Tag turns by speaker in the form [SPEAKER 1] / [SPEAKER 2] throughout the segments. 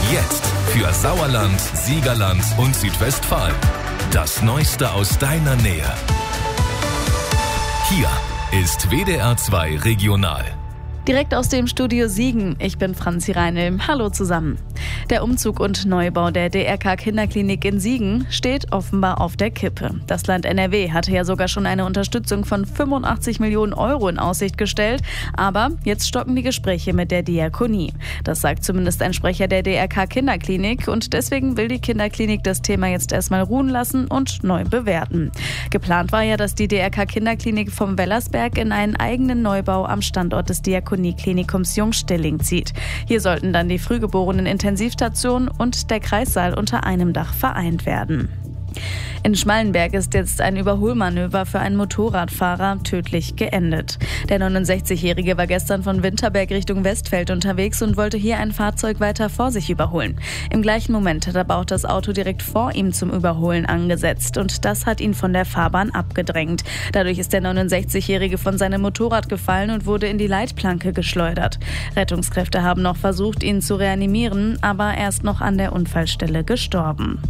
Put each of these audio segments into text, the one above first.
[SPEAKER 1] Jetzt für Sauerland, Siegerland und Südwestfalen. Das Neueste aus deiner Nähe. Hier ist WDR 2 Regional.
[SPEAKER 2] Direkt aus dem Studio Siegen. Ich bin Franzi Reinl. Hallo zusammen. Der Umzug und Neubau der DRK Kinderklinik in Siegen steht offenbar auf der Kippe. Das Land NRW hatte ja sogar schon eine Unterstützung von 85 Millionen Euro in Aussicht gestellt. Aber jetzt stocken die Gespräche mit der Diakonie. Das sagt zumindest ein Sprecher der DRK Kinderklinik. Und deswegen will die Kinderklinik das Thema jetzt erstmal ruhen lassen und neu bewerten. Geplant war ja, dass die DRK Kinderklinik vom Wellersberg in einen eigenen Neubau am Standort des Diakonieklinikums Jungstilling zieht. Hier sollten dann die frühgeborenen Intensivstation und der Kreissaal unter einem Dach vereint werden. In Schmallenberg ist jetzt ein Überholmanöver für einen Motorradfahrer tödlich geendet. Der 69-Jährige war gestern von Winterberg Richtung Westfeld unterwegs und wollte hier ein Fahrzeug weiter vor sich überholen. Im gleichen Moment hat aber auch das Auto direkt vor ihm zum Überholen angesetzt und das hat ihn von der Fahrbahn abgedrängt. Dadurch ist der 69-Jährige von seinem Motorrad gefallen und wurde in die Leitplanke geschleudert. Rettungskräfte haben noch versucht, ihn zu reanimieren, aber er ist noch an der Unfallstelle gestorben.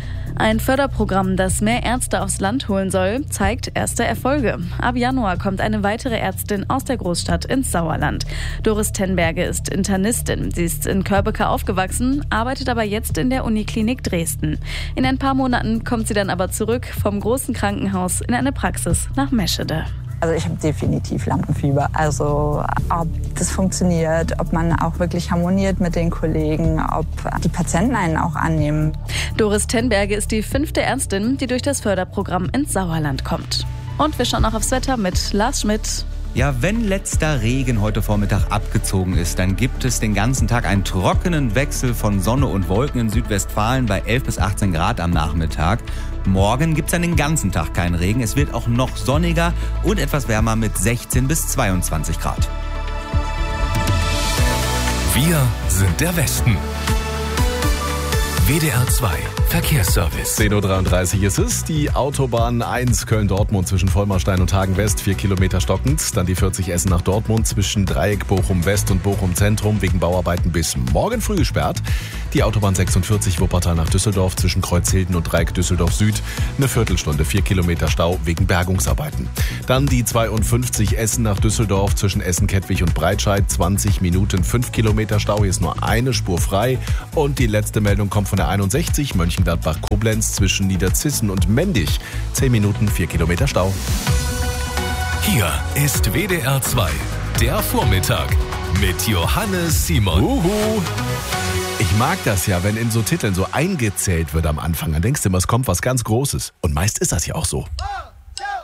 [SPEAKER 2] Ein Förderprogramm, das mehr Ärzte aufs Land holen soll, zeigt erste Erfolge. Ab Januar kommt eine weitere Ärztin aus der Großstadt ins Sauerland. Doris Tenberge ist Internistin. Sie ist in Körbeke aufgewachsen, arbeitet aber jetzt in der Uniklinik Dresden. In ein paar Monaten kommt sie dann aber zurück vom großen Krankenhaus in eine Praxis nach Meschede.
[SPEAKER 3] Also ich habe definitiv Lampenfieber. Also ob das funktioniert, ob man auch wirklich harmoniert mit den Kollegen, ob die Patienten einen auch annehmen.
[SPEAKER 2] Doris Tenberge ist die 5. Ärztin, die durch das Förderprogramm ins Sauerland kommt. Und wir schauen auch aufs Wetter mit Lars Schmidt.
[SPEAKER 4] Ja, wenn letzter Regen heute Vormittag abgezogen ist, dann gibt es den ganzen Tag einen trockenen Wechsel von Sonne und Wolken in Südwestfalen bei 11 bis 18 Grad am Nachmittag. Morgen gibt es dann den ganzen Tag keinen Regen. Es wird auch noch sonniger und etwas wärmer mit 16 bis 22 Grad.
[SPEAKER 1] Wir sind der Westen. WDR 2 Verkehrsservice.
[SPEAKER 5] 10.33 Uhr ist es. Die Autobahn 1 Köln-Dortmund zwischen Vollmarstein und Hagen-West, 4 Kilometer stockend. Dann die 40 Essen nach Dortmund zwischen Dreieck Bochum-West und Bochum-Zentrum wegen Bauarbeiten bis morgen früh gesperrt. Die Autobahn 46 Wuppertal nach Düsseldorf zwischen Kreuzhilden und Dreieck Düsseldorf-Süd. Eine Viertelstunde, 4 Kilometer Stau wegen Bergungsarbeiten. Dann die 52 Essen nach Düsseldorf zwischen Essen-Kettwig und Breitscheid. 20 Minuten, 5 Kilometer Stau. Hier ist nur eine Spur frei. Und die letzte Meldung kommt von der 61 Mönchengladbach-Koblenz zwischen Niederzissen und Mendig. 10 Minuten, 4 Kilometer Stau.
[SPEAKER 1] Hier ist WDR 2, der Vormittag mit Johannes Simon.
[SPEAKER 5] Ich mag das ja, wenn in so Titeln so eingezählt wird am Anfang. Dann denkst du immer, es kommt was ganz Großes. Und meist ist das ja auch so.